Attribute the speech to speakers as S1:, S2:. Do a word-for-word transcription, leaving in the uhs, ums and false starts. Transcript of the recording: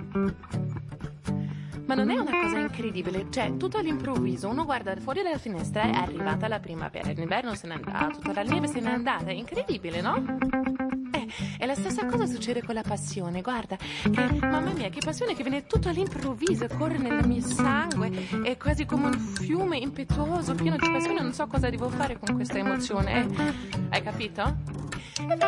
S1: Ma non è una cosa incredibile? Cioè, tutto all'improvviso, uno guarda fuori dalla finestra, è arrivata la primavera, l'inverno se n'è andato, tutta la neve se n'è andata, è incredibile, no? Eh, e la stessa cosa succede con la passione, guarda, che, mamma mia, che passione che viene tutto all'improvviso, corre nel mio sangue, è quasi come un fiume impetuoso, pieno di passione, non so cosa devo fare con questa emozione, eh? Hai capito?